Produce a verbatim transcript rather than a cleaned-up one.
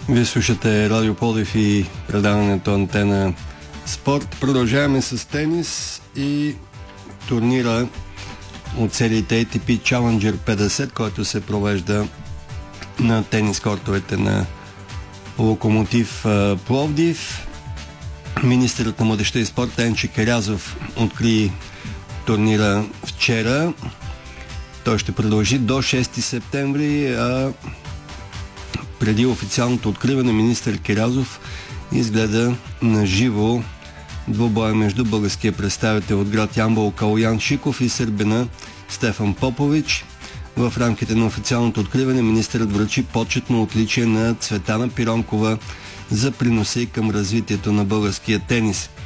Вие слушате Радио Пловдив и предаването Антена Спорт. Продължаваме с тенис и турнира от серията Ей Ти Пи Challenger петдесет, който се провежда на тенис кортовете на Локомотив Пловдив. Министърът на младежта и спорта Енчо Карязов откри турнира вчера. Той ще продължи до шести септември, а преди официалното откриване министър Карязов изгледа на живо двубоя между българския представител от град Ямбол Калоян Шиков и сърбина Стефан Попович. В рамките на официалното откриване министърът връчи почетно отличие на Цветана Пиронкова за приноса и към развитието на българския тенис.